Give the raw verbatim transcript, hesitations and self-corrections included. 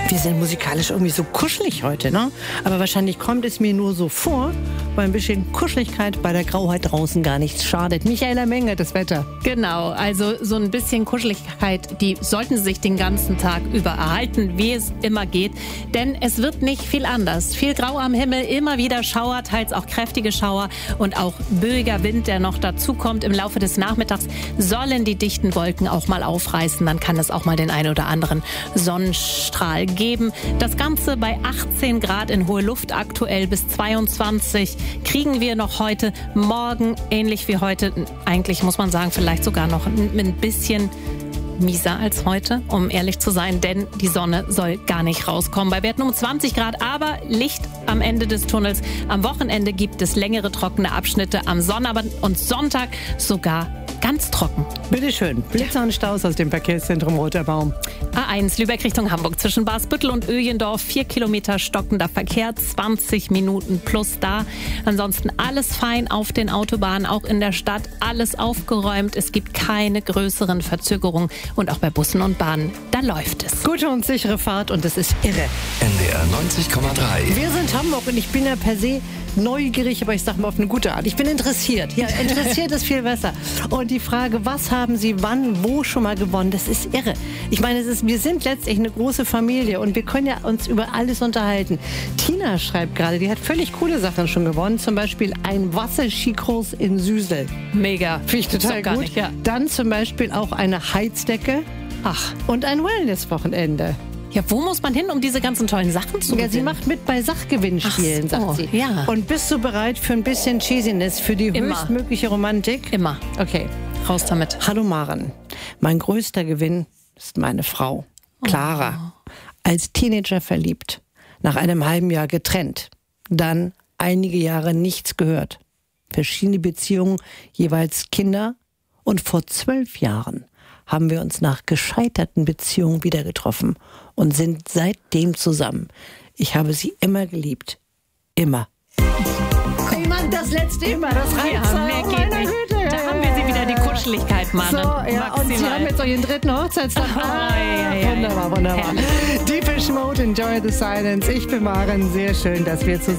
Wir sind musikalisch irgendwie so kuschelig heute, ne? Aber wahrscheinlich kommt es mir nur so vor, weil ein bisschen Kuscheligkeit bei der Grauheit draußen gar nichts schadet. Michaela Menge, das Wetter. Genau, also so ein bisschen Kuscheligkeit, die sollten Sie sich den ganzen Tag über erhalten, wie es immer geht. Denn es wird nicht viel anders. Viel Grau am Himmel, immer wieder Schauer, teils auch kräftige Schauer und auch böiger Wind, der noch dazu kommt. Im Laufe des Nachmittags sollen die dichten Wolken auch mal aufreißen. Dann kann es auch mal den einen oder anderen Sonnenstrahl geben. Das Ganze bei achtzehn Grad in hohe Luft, aktuell bis zweiundzwanzig kriegen wir noch heute. Morgen ähnlich wie heute, eigentlich muss man sagen, vielleicht sogar noch ein bisschen mieser als heute, um ehrlich zu sein, denn die Sonne soll gar nicht rauskommen. Bei Werten um zwanzig Grad, aber Licht am Ende des Tunnels. Am Wochenende gibt es längere trockene Abschnitte, am Sonnabend und Sonntag sogar ganz trocken. Bitteschön. Blitzer und Staus aus dem Verkehrszentrum Roter Baum. A eins Lübeck Richtung Hamburg zwischen Basbüttel und Öjendorf. Vier Kilometer stockender Verkehr, zwanzig Minuten plus da. Ansonsten alles fein auf den Autobahnen, auch in der Stadt. Alles aufgeräumt. Es gibt keine größeren Verzögerungen. Und auch bei Bussen und Bahnen, da läuft es. Gute und sichere Fahrt und es ist irre. N D R neunzig Komma drei. Wir sind Hamburg und ich bin ja per se neugierig, aber ich sage mal auf eine gute Art. Ich bin interessiert. Ja, interessiert ist viel besser. Und die Frage, was haben Sie wann, wo schon mal gewonnen, das ist irre. Ich meine, es ist, wir sind letztlich eine große Familie und wir können ja uns über alles unterhalten. Tina schreibt gerade, die hat völlig coole Sachen schon gewonnen. Zum Beispiel ein Wasserskikurs in Süsel. Mega. Finde ich total gut. Nicht, ja. Dann zum Beispiel auch eine Heizdecke. Ach. Und ein Wellness-Wochenende. Ja, wo muss man hin, um diese ganzen tollen Sachen zu gewinnen? Ja, sie macht mit bei Sachgewinnspielen, Ach so, sagt sie. ja. Und bist du bereit für ein bisschen Cheesiness, für die Immer. höchstmögliche Romantik? Immer. Okay. Raus damit. Hallo Maren. Mein größter Gewinn ist meine Frau, Clara. Oh. Als Teenager verliebt, nach einem halben Jahr getrennt, dann einige Jahre nichts gehört. Verschiedene Beziehungen, jeweils Kinder. Und vor zwölf Jahren haben wir uns nach gescheiterten Beziehungen wieder getroffen und sind seitdem zusammen. Ich habe sie immer geliebt. Immer. Ich meine, das letzte immer, das reicht. Ja, mehr geht nicht. Güte. Da haben wir sie wieder, die Kuscheligkeit, Mann. So, ja, und Sie haben jetzt euren dritten Hochzeitstag. Oh, ah, ja, ja, wunderbar, ja. wunderbar. Deepish Mode, Enjoy the Silence. Ich bin Maren, sehr schön, dass wir zusammen